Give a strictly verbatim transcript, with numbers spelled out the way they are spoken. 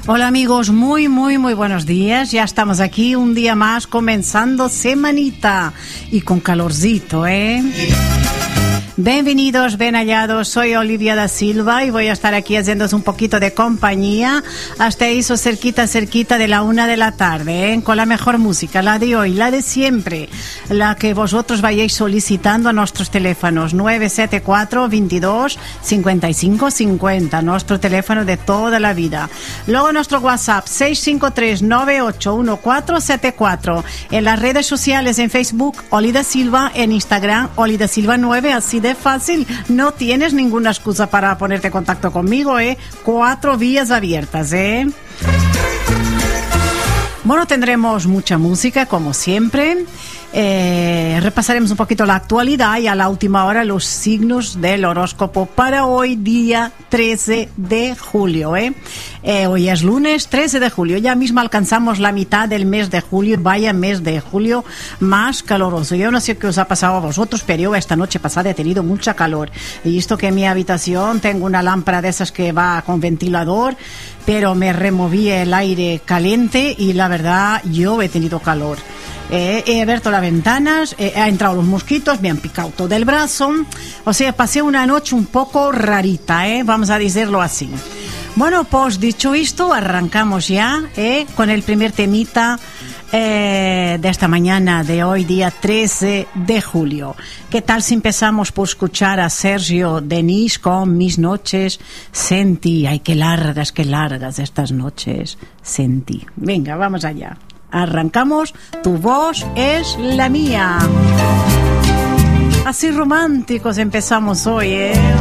Hola amigos, muy muy muy buenos días. Ya estamos aquí un día más comenzando semanita y con calorcito, ¿eh? Bienvenidos, bien hallados, soy Olivia da Silva y voy a estar aquí haciéndoos un poquito de compañía hasta eso cerquita, cerquita de la una de la tarde, ¿eh? Con la mejor música, la de hoy, la de siempre, la que vosotros vayáis solicitando a nuestros teléfonos nueve siete cuatro, veintidós, cincuenta y cinco cincuenta, nuestro teléfono de toda la vida. Luego nuestro WhatsApp seis cinco tres, nueve ocho uno cuatro siete cuatro, en las redes sociales, en Facebook Oli da Silva, en Instagram Oli da Silva nueve, así de fácil, no tienes ninguna excusa para ponerte en contacto conmigo, ¿eh? Cuatro vías abiertas, ¿eh? Bueno, tendremos mucha música, como siempre. Eh, repasaremos un poquito la actualidad y a la última hora los signos del horóscopo para hoy, día trece de julio, ¿eh? Eh, hoy es lunes trece de julio, ya mismo alcanzamos la mitad del mes de julio. Vaya mes de julio más caloroso. Yo no sé qué os ha pasado a vosotros, pero yo esta noche pasada he tenido mucha calor. He visto que en mi habitación tengo una lámpara de esas que va con ventilador, pero me removí el aire caliente y la verdad yo he tenido calor. Eh, he abierto las ventanas, eh, ha entrado los mosquitos, me han picado todo el brazo. O sea, pasé una noche un poco rarita, ¿eh? Vamos a decirlo así. Bueno, pues dicho esto, arrancamos ya eh, con el primer temita eh, de esta mañana de hoy, día trece de julio. ¿Qué tal si empezamos por escuchar a Sergio Denis con Mis noches sentí? Ay, qué largas, qué largas estas noches sentí. Venga, vamos allá. Arrancamos, tu voz es la mía. Así románticos empezamos hoy, ¿eh?